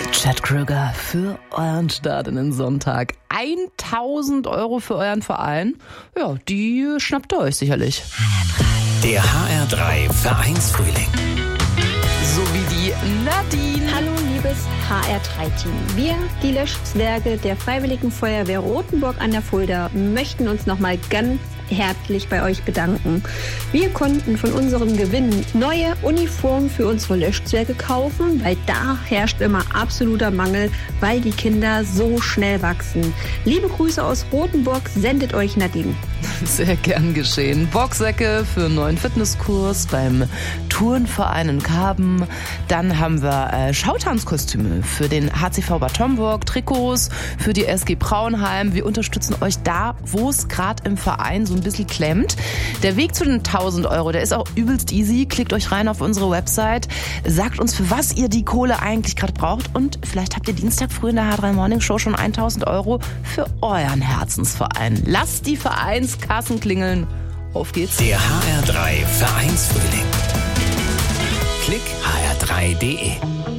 Chad Kroeger für euren Start in den Sonntag. 1.000 € für euren Verein. Ja, die schnappt ihr euch sicherlich. Der HR3 Vereinsfrühling. So wie die Nadine. Hallo liebes HR3-Team. Wir, die Löschzwerge der Freiwilligen Feuerwehr Rothenburg an der Fulda, möchten uns nochmal ganz herzlich bei euch bedanken. Wir konnten von unserem Gewinn neue Uniformen für unsere Löschzwerge kaufen, weil da herrscht immer absoluter Mangel, weil die Kinder so schnell wachsen. Liebe Grüße aus Rothenburg, sendet euch Nadine. Sehr gern geschehen. Boxsäcke für einen neuen Fitnesskurs beim Turnverein in Karben. Dann haben wir Schautanzkostüme für den HCV Bad Homburg, Trikots für die SG Braunheim. Wir unterstützen euch da, wo es gerade im Verein so ein bisschen klemmt. Der Weg zu den 1.000 €, der ist auch übelst easy. Klickt euch rein auf unsere Website, sagt uns, für was ihr die Kohle eigentlich gerade braucht, und vielleicht habt ihr Dienstag früh in der H3 Morning Show schon 1.000 € für euren Herzensverein. Lasst die Vereinskassen klingeln. Auf geht's. Der HR3 Vereinsfrühling. Klick hr3.de